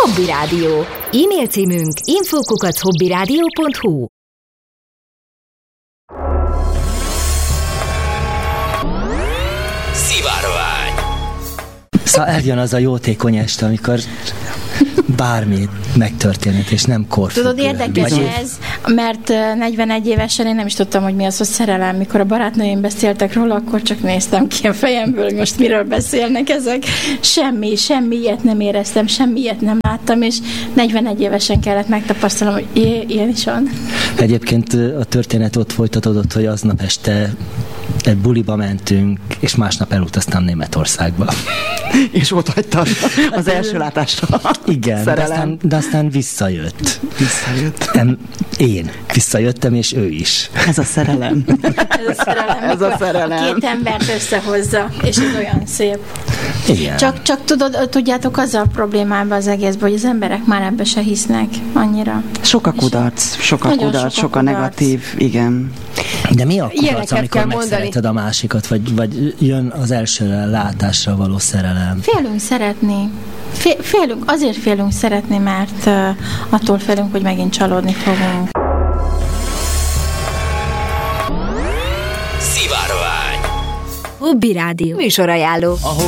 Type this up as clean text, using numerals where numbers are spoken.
Hobby Rádió. E-mail címünk info@hobbyradio.hu. Szivárvány. Szóval eljön az a jótékony este, amikor bármi megtörténik, és nem korfüggő. Tudod, érdekes ez, mert 41 évesen én nem is tudtam, hogy mi az, hogy szerelem. Mikor a barátnőim beszéltek róla, akkor csak néztem ki a fejemből, hogy most miről beszélnek ezek. Semmi ilyet nem éreztem, semmi ilyet nem láttam, és 41 évesen kellett megtapasztalnom, hogy ilyen is van. Egyébként a történet ott folytatódott, hogy aznap este egy buliba mentünk, és másnap elutaztam Németországba. És ott hagytad az első látásra. Igen, de aztán visszajött. Én visszajöttem, és ő is. Ez a szerelem. Ez a szerelem. Két embert összehozza, és ez olyan szép. Igen. Csak tudjátok, az a problémában az egészben, hogy az emberek már ebbe se hisznek annyira. Sok a kudarc, sok a negatív, igen. De mi a kudarc, amikor megszereted a másikat, vagy jön az első látásra való szerelem? Félünk szeretni. Azért félünk szeretni, mert attól félünk, hogy megint csalódni fogunk. Szivárvány. Hobby Rádió műsorajánló.